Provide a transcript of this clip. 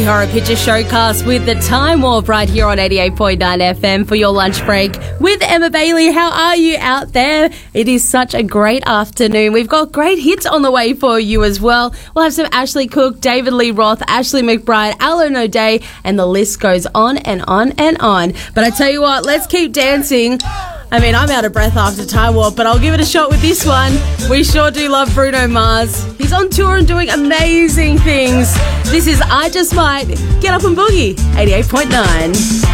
Horror Picture Showcast with the Time Warp right here on 88.9 FM for your lunch break with Emma Bailey. How are you out there? It is such a great afternoon. We've got great hits on the way for you as well. We'll have some Ashley Cook, David Lee Roth, Ashley McBride, Alan O'Day, and the list goes on and on and on. But I tell you what, let's keep dancing. I mean, I'm out of breath after Time Warp, but I'll give it a shot with this one. We sure do love Bruno Mars. He's on tour and doing amazing things. This is I Just Might. Get up and boogie, 88.9.